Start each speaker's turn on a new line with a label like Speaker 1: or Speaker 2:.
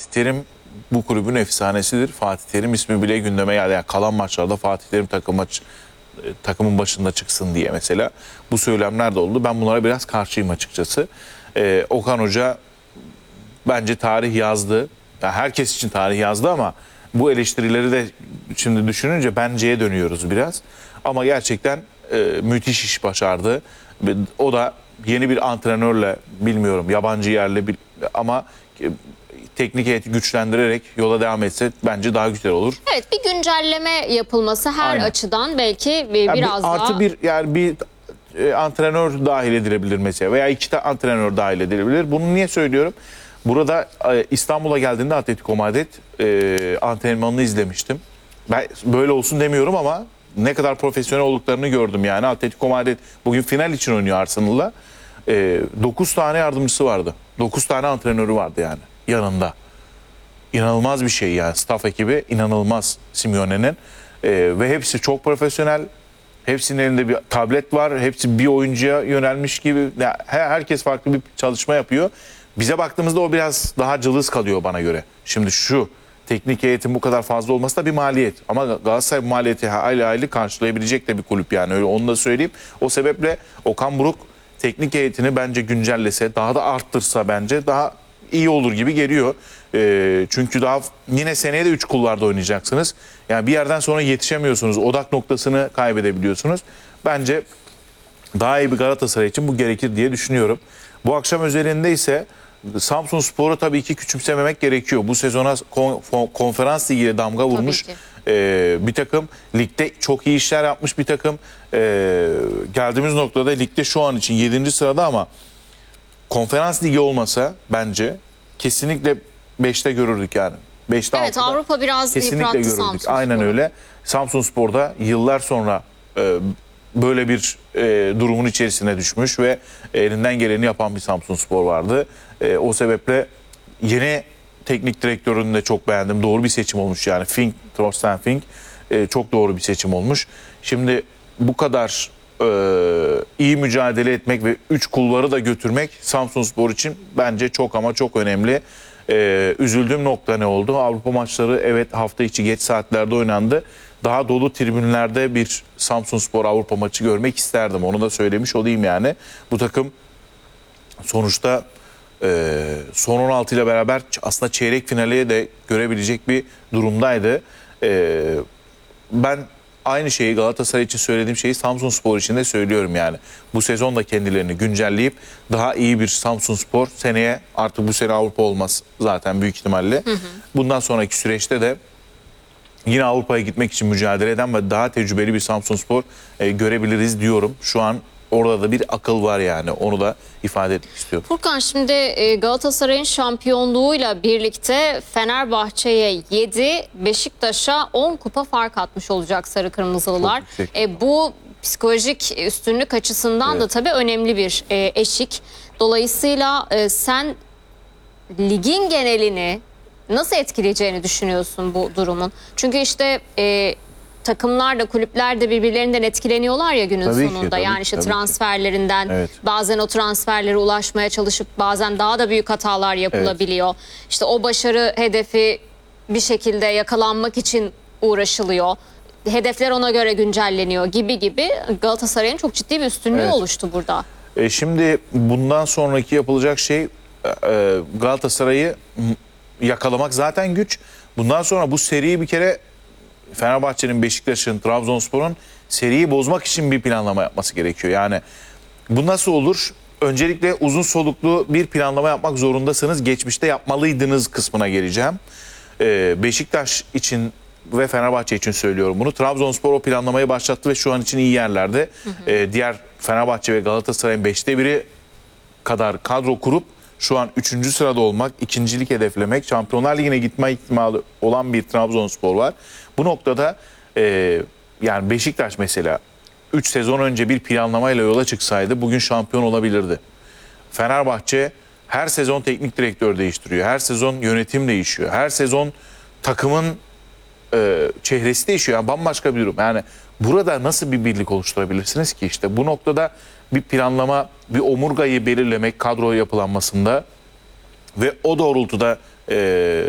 Speaker 1: Terim bu kulübün efsanesidir. Fatih Terim ismi bile gündeme geldi. Yani kalan maçlarda Fatih Terim takımın başında çıksın diye mesela. Bu söylemler de oldu. Ben bunlara biraz karşıyım açıkçası. Okan Hoca bence tarih yazdı. Yani herkes için tarih yazdı ama bu eleştirileri de şimdi düşününce bence'ye dönüyoruz biraz. Ama gerçekten müthiş iş başardı. O da yeni bir antrenörle, bilmiyorum yabancı yerle ama teknik heyeti güçlendirerek yola devam etse bence daha güzel olur.
Speaker 2: Evet, bir güncelleme yapılması her
Speaker 1: Aynen.
Speaker 2: açıdan belki
Speaker 1: Yani
Speaker 2: biraz daha...
Speaker 1: Artı bir antrenör dahil edilebilir mesela veya iki de antrenör dahil edilebilir. Bunu niye söylüyorum? Burada İstanbul'a geldiğinde Atletico Madrid antrenmanını izlemiştim. Ben böyle olsun demiyorum ama ne kadar profesyonel olduklarını gördüm yani. Atletico Madrid bugün final için oynuyor Arsenal'la. 9 tane yardımcısı vardı. 9 tane antrenörü vardı yani yanında. İnanılmaz bir şey yani. Staff ekibi inanılmaz Simeone'nin. Ve hepsi çok profesyonel. Hepsinin elinde bir tablet var. Hepsi bir oyuncuya yönelmiş gibi. Yani herkes farklı bir çalışma yapıyor. Bize baktığımızda o biraz daha cılız kalıyor bana göre. Şimdi şu teknik heyetin bu kadar fazla olması da bir maliyet. Ama Galatasaray bu maliyeti aylı karşılayabilecek de bir kulüp yani. Öyle onu da söyleyeyim. O sebeple Okan Buruk teknik heyetini bence güncellese, daha da arttırsa bence daha iyi olur gibi geliyor. Çünkü daha yine seneye de 3 kulvarda oynayacaksınız. Yani bir yerden sonra yetişemiyorsunuz. Odak noktasını kaybedebiliyorsunuz. Bence daha iyi bir Galatasaray için bu gerekir diye düşünüyorum. Bu akşam özelinde ise Samsunspor'u tabii ki küçümsememek gerekiyor. Bu sezona konferans ligiyle damga vurmuş bir takım. Ligde çok iyi işler yapmış bir takım. Geldiğimiz noktada ligde şu an için 7. sırada ama konferans ligi olmasa bence kesinlikle 5'te görürdük yani. 5'te
Speaker 2: Evet, Avrupa biraz
Speaker 1: kesinlikle
Speaker 2: yıprattı
Speaker 1: görürdük.
Speaker 2: Samsunspor'u.
Speaker 1: Aynen öyle. Samsunspor'da yıllar sonra böyle bir durumun içerisine düşmüş ve elinden geleni yapan bir Samsunspor vardı. O sebeple yeni teknik direktörünü de çok beğendim. Doğru bir seçim olmuş yani. Thorsten Fink çok doğru bir seçim olmuş. Şimdi bu kadar iyi mücadele etmek ve 3 kulvarı da götürmek Samsunspor için bence çok ama çok önemli. Üzüldüğüm nokta ne oldu? Avrupa maçları evet hafta içi geç saatlerde oynandı. Daha dolu tribünlerde bir Samsunspor Avrupa maçı görmek isterdim. Onu da söylemiş olayım yani. Bu takım sonuçta son 16 ile beraber aslında çeyrek finale de görebilecek bir durumdaydı. Ben aynı şeyi Galatasaray için söylediğim şeyi Samsunspor için de söylüyorum yani. Bu sezon da kendilerini güncelleyip daha iyi bir Samsunspor seneye, artık bu sene Avrupa olmaz zaten büyük ihtimalle. Bundan sonraki süreçte de yine Avrupa'ya gitmek için mücadele eden ve daha tecrübeli bir Samsunspor görebiliriz diyorum. Şu an orada da bir akıl var yani. Onu da ifade etmek istiyorum.
Speaker 2: Furkan, şimdi Galatasaray'ın şampiyonluğuyla birlikte Fenerbahçe'ye 7, Beşiktaş'a 10 kupa fark atmış olacak Sarı Kırmızılılar. Bu psikolojik üstünlük açısından da tabii önemli bir eşik. Dolayısıyla sen ligin genelini nasıl etkileyeceğini düşünüyorsun bu durumun? Çünkü işte takımlar da, kulüpler de birbirlerinden etkileniyorlar ya günün sonunda. Yani işte transferlerinden bazen o transferlere ulaşmaya çalışıp bazen daha da büyük hatalar yapılabiliyor. İşte o başarı hedefi bir şekilde yakalanmak için uğraşılıyor. Hedefler ona göre güncelleniyor gibi. Galatasaray'ın çok ciddi bir üstünlüğü oluştu burada.
Speaker 1: Şimdi bundan sonraki yapılacak şey Galatasaray'ı yakalamak zaten güç. Bundan sonra bu seriyi bir kere Fenerbahçe'nin, Beşiktaş'ın, Trabzonspor'un seriyi bozmak için bir planlama yapması gerekiyor. Yani bu nasıl olur? Öncelikle uzun soluklu bir planlama yapmak zorundasınız. Geçmişte yapmalıydınız kısmına geleceğim. Beşiktaş için ve Fenerbahçe için söylüyorum bunu. Trabzonspor o planlamayı başlattı ve şu an için iyi yerlerde. Diğer Fenerbahçe ve Galatasaray'ın 5'te 1'i kadar kadro kurup şu an 3. sırada olmak, ikincilik hedeflemek, Şampiyonlar Ligi'ne gitme ihtimali olan bir Trabzonspor var. Bu noktada yani Beşiktaş mesela 3 sezon önce bir planlamayla yola çıksaydı bugün şampiyon olabilirdi. Fenerbahçe her sezon teknik direktör değiştiriyor. Her sezon yönetim değişiyor. Her sezon takımın çehresi değişiyor. Yani bambaşka bir durum. Yani burada nasıl bir birlik oluşturabilirsiniz ki? İşte bu noktada bir planlama, bir omurgayı belirlemek kadro yapılanmasında ve o doğrultuda